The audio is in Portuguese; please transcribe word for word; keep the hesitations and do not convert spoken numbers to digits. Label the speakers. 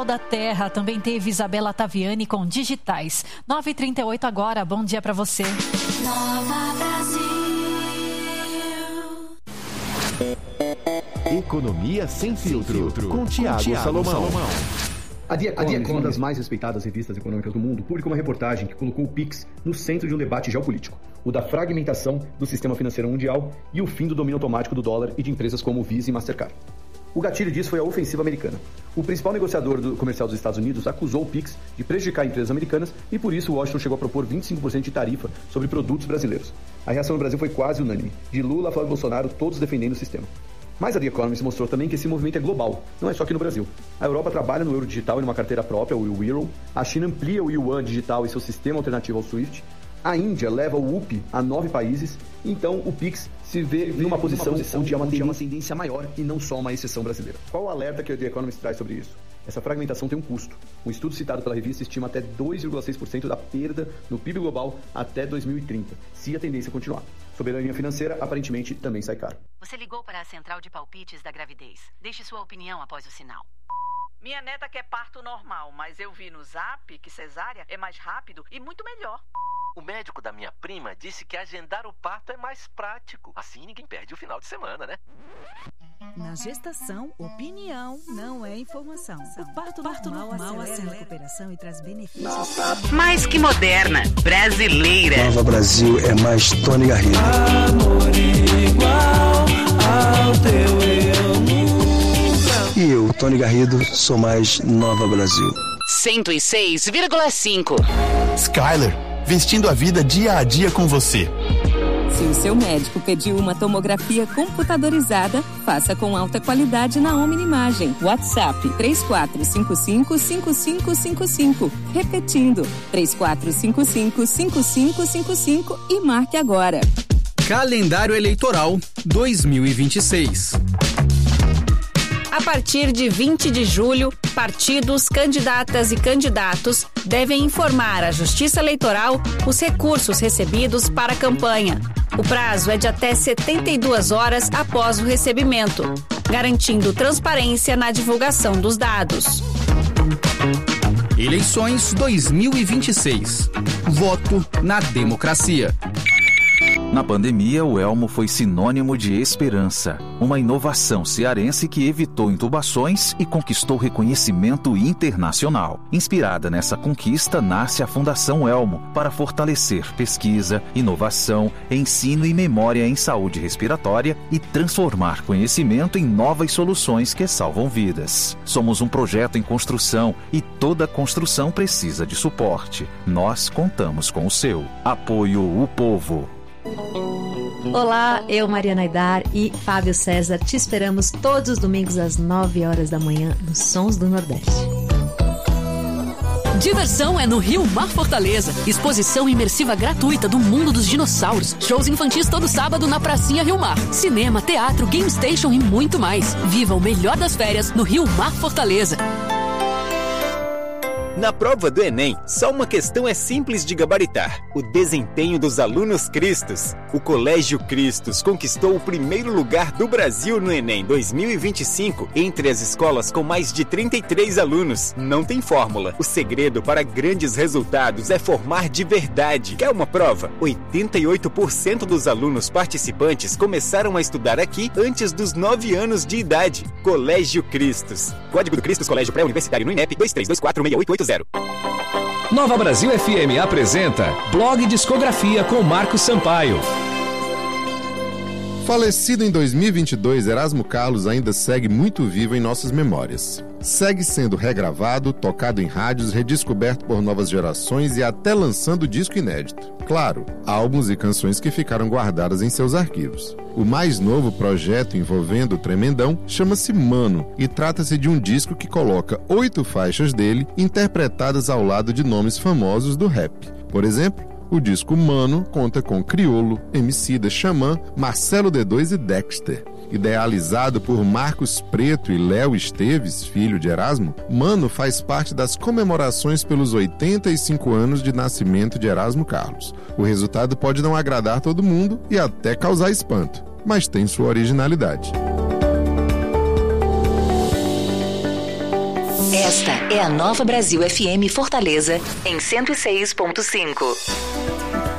Speaker 1: da Terra. Também teve Isabela Taviani com Digitais. nove e trinta e oito agora, bom dia para você.
Speaker 2: Nova Brasil.
Speaker 3: Economia sem filtro, com Thiago Salomão. Salomão.
Speaker 4: A The Economist, uma das mais respeitadas revistas econômicas do mundo, publicou uma reportagem que colocou o Pix no centro de um debate geopolítico, o da fragmentação do sistema financeiro mundial e o fim do domínio automático do dólar e de empresas como Visa e Mastercard. O gatilho disso foi a ofensiva americana. O principal negociador do comercial dos Estados Unidos acusou o Pix de prejudicar empresas americanas e, por isso, Washington chegou a propor vinte e cinco por cento de tarifa sobre produtos brasileiros. A reação no Brasil foi quase unânime, de Lula a Flávio Bolsonaro, todos defendendo o sistema. Mas a The Economist mostrou também que esse movimento é global, não é só aqui no Brasil. A Europa trabalha no euro digital e numa carteira própria, o Euro. A China amplia o Yuan digital e seu sistema alternativo ao SWIFT. A Índia leva o U P a nove países. Então o Pix se vê, se vê numa posição, posição onde, é uma, onde tendência, é uma tendência maior e não só uma exceção brasileira. Qual o alerta que a The Economist traz sobre isso? Essa fragmentação tem um custo. Um estudo citado pela revista estima até dois vírgula seis por cento da perda no P I B global até dois mil e trinta, se a tendência continuar. Soberania financeira, aparentemente, também sai caro.
Speaker 5: Você ligou para a central de palpites da gravidez. Deixe sua opinião após o sinal.
Speaker 6: Minha neta quer parto normal, mas eu vi no Zap que cesárea é mais rápido e muito melhor.
Speaker 7: O médico da minha prima disse que agendar o parto é mais prático. Assim ninguém perde o final de semana, né?
Speaker 8: Na gestação, opinião não é informação. O parto, parto normal, normal acelera a recuperação e traz benefícios.
Speaker 5: Mais que moderna, brasileira.
Speaker 9: Nova Brasil é mais Tony Garrido.
Speaker 10: Amor igual ao teu eu nunca.
Speaker 9: E eu, Tony Garrido, sou mais Nova Brasil.
Speaker 5: cento e seis vírgula cinco.
Speaker 11: Skyler, vestindo a vida dia a dia com você.
Speaker 12: Se o seu médico pediu uma tomografia computadorizada, faça com alta qualidade na Omni-Imagem. WhatsApp três quatro cinco cinco, cinco cinco cinco cinco. Repetindo, três quatro cinco cinco, cinco cinco cinco cinco e marque agora.
Speaker 13: Calendário Eleitoral dois mil e vinte e seis.
Speaker 14: A partir de vinte de julho, partidos, candidatas e candidatos devem informar à Justiça Eleitoral os recursos recebidos para a campanha. O prazo é de até setenta e duas horas após o recebimento, garantindo transparência na divulgação dos dados.
Speaker 13: Eleições dois mil e vinte e seis. Voto na democracia.
Speaker 15: Na pandemia, o Elmo foi sinônimo de esperança. Uma inovação cearense que evitou intubações e conquistou reconhecimento internacional. Inspirada nessa conquista, nasce a Fundação Elmo para fortalecer pesquisa, inovação, ensino e memória em saúde respiratória e transformar conhecimento em novas soluções que salvam vidas. Somos um projeto em construção e toda construção precisa de suporte. Nós contamos com o seu. Apoio o povo.
Speaker 16: Olá, eu, Mariana Aidar e Fábio César te esperamos todos os domingos às nove horas da manhã nos Sons do Nordeste.
Speaker 17: Diversão é no Rio Mar Fortaleza. Exposição imersiva gratuita do mundo dos dinossauros. Shows infantis todo sábado na Pracinha Rio Mar. Cinema, teatro, game station e muito mais. Viva o melhor das férias no Rio Mar Fortaleza.
Speaker 18: Na prova do Enem, só uma questão é simples de gabaritar: o desempenho dos alunos Cristos. O Colégio Cristos conquistou o primeiro lugar do Brasil no Enem dois mil e vinte e cinco entre as escolas com mais de trinta e três alunos. Não tem fórmula. O segredo para grandes resultados é formar de verdade. Quer uma prova? oitenta e oito por cento dos alunos participantes começaram a estudar aqui antes dos nove anos de idade. Colégio Cristos. Código do Cristos Colégio Pré-Universitário no INEP dois três dois quatro seis oito oito zero.
Speaker 19: Nova Brasil F M apresenta Blog Discografia com Marcos Sampaio.
Speaker 20: Falecido em dois mil e vinte e dois, Erasmo Carlos ainda segue muito vivo em nossas memórias. Segue sendo regravado, tocado em rádios, redescoberto por novas gerações e até lançando disco inédito. Claro, álbuns e canções que ficaram guardadas em seus arquivos. O mais novo projeto envolvendo o Tremendão chama-se Mano e trata-se de um disco que coloca oito faixas dele interpretadas ao lado de nomes famosos do rap. Por exemplo, o disco Mano conta com Criolo, Emicida, Xamã, Marcelo D dois e Dexter. Idealizado por Marcos Preto e Léo Esteves, filho de Erasmo, Mano faz parte das comemorações pelos oitenta e cinco anos de nascimento de Erasmo Carlos. O resultado pode não agradar todo mundo e até causar espanto, mas tem sua originalidade.
Speaker 5: Esta é a Nova Brasil F M Fortaleza em cento e seis ponto cinco.